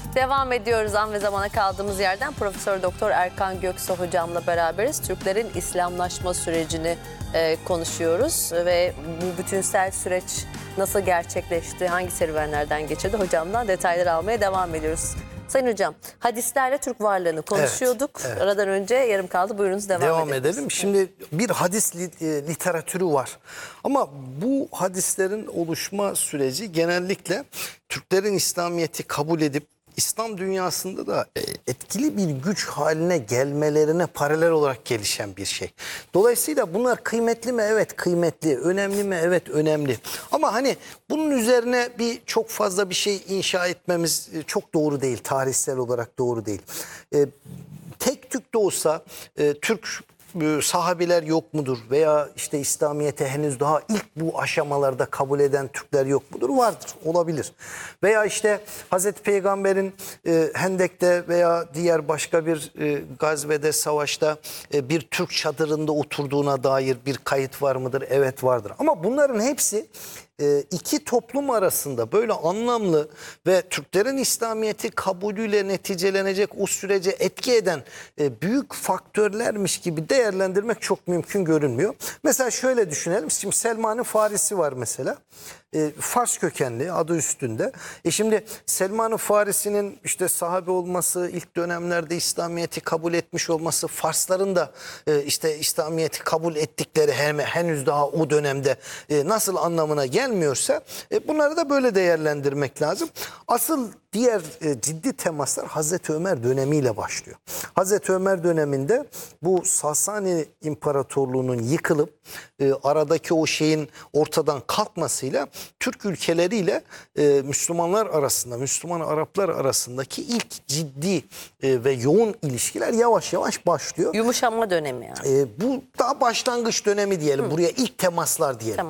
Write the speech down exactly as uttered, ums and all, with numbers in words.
Devam ediyoruz an ve zamana kaldığımız yerden. Profesör Doktor Erkan Göksu hocamla beraberiz. Türklerin İslamlaşma sürecini e, konuşuyoruz ve bu bütünsel süreç nasıl gerçekleşti, hangi serüvenlerden geçirdi hocamdan detayları almaya devam ediyoruz. Sayın hocam, hadislerle Türk varlığını konuşuyorduk. Evet, evet. Aradan önce yarım kaldı. Buyurunuz devam, devam edelim. edelim. Şimdi bir hadis literatürü var. Ama bu hadislerin oluşma süreci genellikle Türklerin İslamiyet'i kabul edip İslam dünyasında da etkili bir güç haline gelmelerine paralel olarak gelişen bir şey. Dolayısıyla bunlar kıymetli mi? Evet kıymetli. Önemli mi? Evet önemli. Ama hani bunun üzerine bir çok fazla bir şey inşa etmemiz çok doğru değil. Tarihsel olarak doğru değil. Ee, tek tük de olsa e, Türk sahabiler yok mudur veya işte İslamiyet'e henüz daha ilk bu aşamalarda kabul eden Türkler yok mudur? Vardır, olabilir. Veya işte Hazreti Peygamber'in e, Hendek'te veya diğer başka bir e, gazvede, savaşta e, bir Türk çadırında oturduğuna dair bir kayıt var mıdır? Evet vardır. Ama bunların hepsi iki toplum arasında böyle anlamlı ve Türklerin İslamiyet'i kabulüyle neticelenecek o sürece etki eden büyük faktörlermiş gibi değerlendirmek çok mümkün görünmüyor. Mesela şöyle düşünelim. Şimdi Selman-ı Farisi var mesela. E, Fars kökenli, adı üstünde. E şimdi Selman-ı Farisi'nin işte sahabe olması, ilk dönemlerde İslamiyet'i kabul etmiş olması, Farsların da e, işte İslamiyet'i kabul ettikleri hem, henüz daha o dönemde e, nasıl anlamına gelmiyorsa e, bunları da böyle değerlendirmek lazım. Asıl diğer e, ciddi temaslar Hazreti Ömer dönemiyle başlıyor. Hazreti Ömer döneminde bu Sasani İmparatorluğu'nun yıkılıp e, aradaki o şeyin ortadan kalkmasıyla Türk ülkeleriyle e, Müslümanlar arasında, Müslüman Araplar arasındaki ilk ciddi e, ve yoğun ilişkiler yavaş yavaş başlıyor. Yumuşama dönemi yani. E, bu daha başlangıç dönemi diyelim. Hı. Buraya ilk temaslar diyelim. Tamam.